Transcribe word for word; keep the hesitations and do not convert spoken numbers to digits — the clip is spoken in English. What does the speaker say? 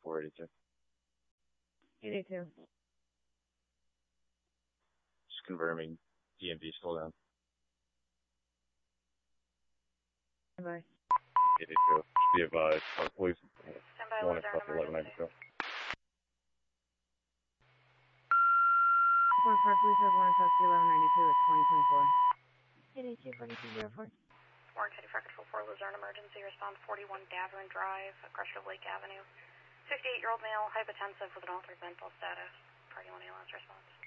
four eighty-two. eighty-two. Just confirming D M V still down. Bye. eighty-two. Be advised. Our police want to stop eleven ninety-two. Fort Park Police have one Tuxie eleven ninety-two at twenty twenty-four. eighty-two forty-two oh four. Warren County Fire Control four, Luzerne emergency response forty-one Davern Drive, Crusher Lake Avenue. fifty-eight-year-old male, hypotensive with an altered mental status. Party one A L S response.